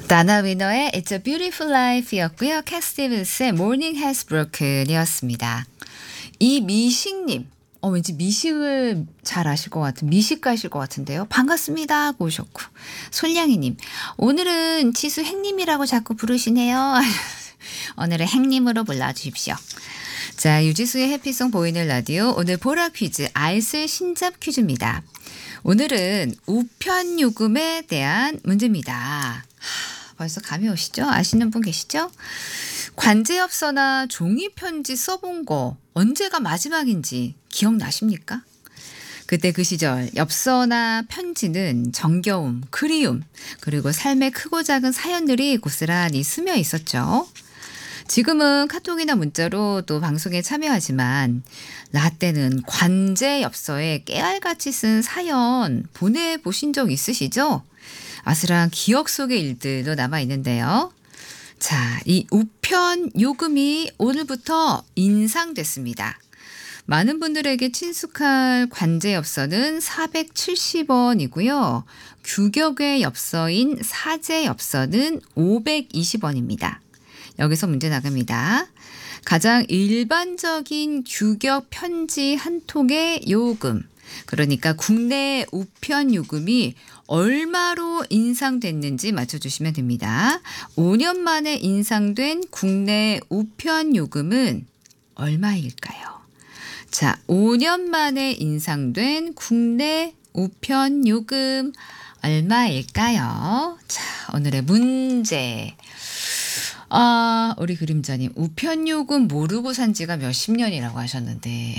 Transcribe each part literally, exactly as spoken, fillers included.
다나 위너의 It's a Beautiful Life였고요. 캣 스티븐스의 Morning Has Broken이었습니다. 이미식님, 어 왠지 미식을 잘 아실 것 같은 미식가실 것 같은데요. 반갑습니다 하고 오셨고, 솔량이님, 오늘은 치수 행님이라고 자꾸 부르시네요. 오늘은 행님으로 불러주십시오. 자, 유지수의 해피송 보이는 라디오, 오늘 보라 퀴즈 아이슬 신잡 퀴즈입니다. 오늘은 우편요금에 대한 문제입니다. 하, 벌써 감이 오시죠? 아시는 분 계시죠? 관제엽서나 종이편지 써본 거 언제가 마지막인지 기억나십니까? 그때 그 시절 엽서나 편지는 정겨움, 그리움, 그리고 삶의 크고 작은 사연들이 고스란히 스며 있었죠. 지금은 카톡이나 문자로 또 방송에 참여하지만 라떼는 관제 엽서에 깨알같이 쓴 사연 보내보신 적 있으시죠? 아슬한 기억 속의 일들도 남아있는데요. 자, 이 우편 요금이 오늘부터 인상됐습니다. 많은 분들에게 친숙할 관제 엽서는 사백칠십 원이고요. 규격의 엽서인 사제 엽서는 오백이십 원입니다. 여기서 문제 나갑니다. 가장 일반적인 규격 편지 한 통의 요금, 그러니까 국내 우편 요금이 얼마로 인상됐는지 맞춰주시면 됩니다. 오 년 만에 인상된 국내 우편 요금은 얼마일까요? 자, 오 년 만에 인상된 국내 우편 요금 얼마일까요? 자, 오늘의 문제. 아, 우리 그림자님, 우편 요금 모르고 산 지가 몇십 년이라고 하셨는데.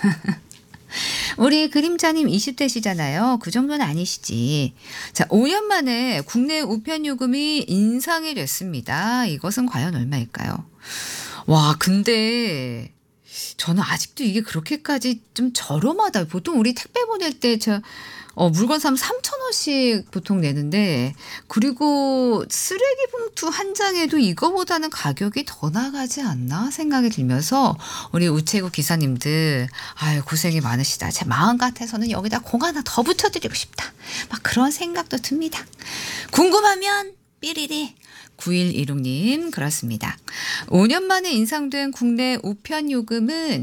우리 그림자님 이십 대시잖아요. 그 정도는 아니시지. 자, 오 년 만에 국내 우편 요금이 인상이 됐습니다. 이것은 과연 얼마일까요? 와, 근데 저는 아직도 이게 그렇게까지 좀 저렴하다. 보통 우리 택배 보낼 때 저 어, 물건 사면 삼천 원씩 보통 내는데, 그리고 쓰레기 봉투 한 장에도 이거보다는 가격이 더 나가지 않나 생각이 들면서 우리 우체국 기사님들 아유 고생이 많으시다. 제 마음 같아서는 여기다 공 하나 더 붙여드리고 싶다. 막 그런 생각도 듭니다. 궁금하면 삐리리. 구일일육 님, 그렇습니다. 오 년 만에 인상된 국내 우편 요금은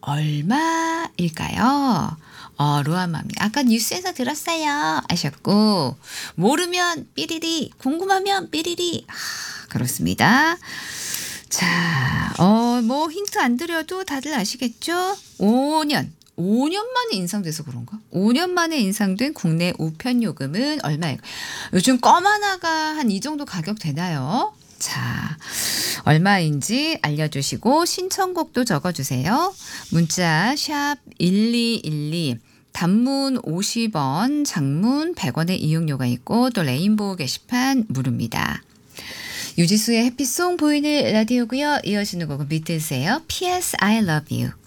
얼마일까요? 어, 로아맘이 아까 뉴스에서 들었어요 하셨고, 모르면 삐리리, 궁금하면 삐리리. 아, 그렇습니다. 자, 어, 뭐 힌트 안 드려도 다들 아시겠죠? 오 년, 오 년 만에 인상돼서 그런가? 오 년 만에 인상된 국내 우편 요금은 얼마일까요? 요즘 껌 하나가 한 이 정도 가격 되나요? 자, 얼마인지 알려주시고 신청곡도 적어주세요. 문자 샵 일이일이, 단문 오십 원, 장문 백 원의 이용료가 있고 또 레인보우 게시판 무료입니다. 유지수의 해피송 보이는 라디오고요. 이어지는 곡은 비트스예요. 피 에스 I love you.